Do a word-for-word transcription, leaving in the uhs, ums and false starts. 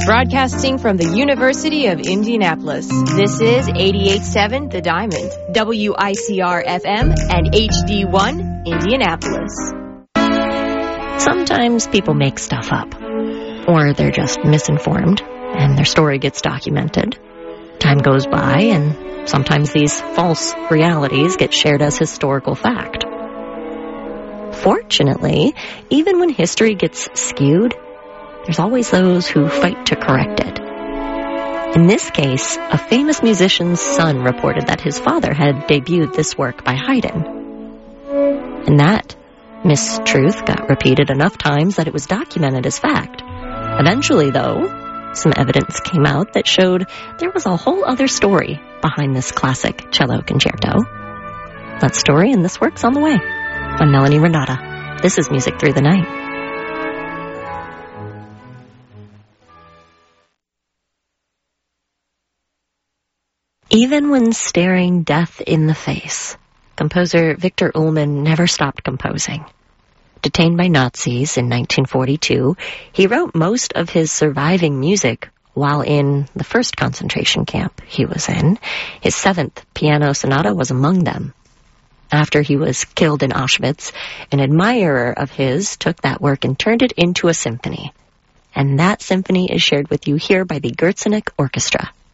Broadcasting from the University of Indianapolis, this is eighty-eight point seven The Diamond, W I C R F M, and H D one, Indianapolis. Sometimes people make stuff up, or they're just misinformed, and their story gets documented. Time goes by, and sometimes these false realities get shared as historical fact. Fortunately, even when history gets skewed, there's always those who fight to correct it. In this case, a famous musician's son reported that his father had debuted this work by Haydn. And that mistruth got repeated enough times that it was documented as fact. Eventually, though, some evidence came out that showed there was a whole other story behind this classic cello concerto. That story and this work's on the way. I'm Melanie Renata. This is Music Through the Night. Even when staring death in the face, composer Victor Ullmann never stopped composing. Detained by Nazis in nineteen forty-two, he wrote most of his surviving music while in the first concentration camp he was in. His seventh piano sonata was among them. After he was killed in Auschwitz, an admirer of his took that work and turned it into a symphony. And that symphony is shared with you here by the Gertsenik Orchestra.